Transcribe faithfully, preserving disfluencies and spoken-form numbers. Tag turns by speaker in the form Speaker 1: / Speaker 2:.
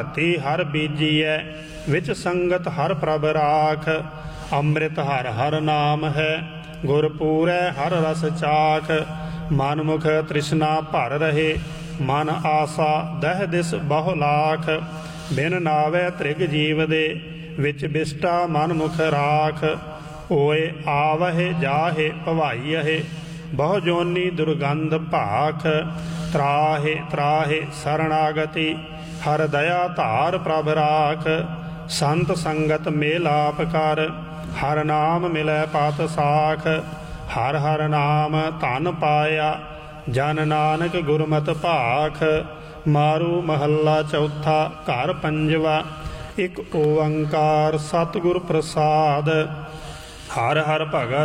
Speaker 1: ਧਰਤੀ ਹਰ ਬੀਜੀਐ ਵਿਚ ਸੰਗਤ ਹਰ ਪ੍ਰਭ ਰਾਖ। ਅੰਮ੍ਰਿਤ ਹਰ ਹਰ ਨਾਮ ਹੈ ਗੁਰ ਪੂਰੈ ਹਰ ਰਸ ਚਾਖ। ਮਨ ਮੁਖ ਤ੍ਰਿਸ਼ਨਾ ਭਰ ਰਹੇ ਮਨ ਆਸਾ ਦਹਿ ਦਿਸ ਬਹੁ ਲਾਖ। ਬਿਨ ਨਾਵੈ ਤ੍ਰਿਗ ਜੀਵ ਦੇ ਵਿੱਚ ਬਿਸਟਾ ਮਨ ਮੁਖ ਰਾਖ। ਹੋਏ ਆਵਹਿ ਜਾਹੇ ਭਵਾਈਅਹਿ ਬਹੁ ਜੋਨੀ ਦੁਰਗੰਧ ਭਾਖ। ਤਰਾਹੇ ਤਰਾਹੇ ਸਰਣਾਗਤੀ ਹਰ ਦਇਆ ਧਾਰ ਪ੍ਰਭ ਰਾਖ। ਸੰਤ ਸੰਗਤ ਮੇਲਾਪ ਕਰ ਹਰ ਨਾਮ ਮਿਲੈ ਪਤ ਸਾਖ। ਹਰ ਹਰ ਨਾਮ ਧਨ ਪਾਇਆ ਜਨ ਨਾਨਕ ਗੁਰਮਤਿ ਭਾਖ। ਮਾਰੂ ਮਹੱਲਾ ਚੌਥਾ ਘਰ ਪੰਜਵਾ। ਇੱਕ ਓੰਕਾਰ ਸਤਿਗੁਰ ਪ੍ਰਸਾਦ। ਹਰ ਹਰ ਭਗਤ